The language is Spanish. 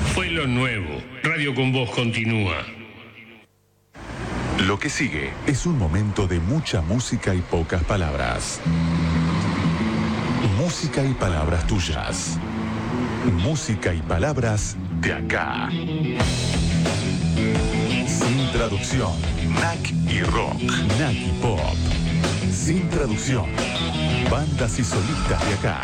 Fue lo nuevo. Radio con Vos continúa. Lo que sigue es un momento de mucha música y pocas palabras. Música y palabras tuyas. Música y palabras de acá. Sin traducción. NAC y rock. NAC y pop. Sin traducción. Bandas y solistas de acá.